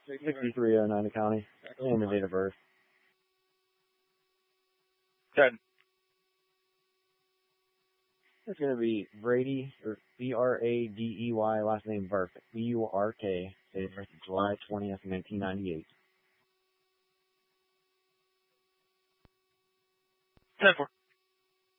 63 Oneida County. And the date of birth. 10. It's going to be Brady, or Bradey, last name Burke, Burk, date of birth July 20th, 1998. 10-4.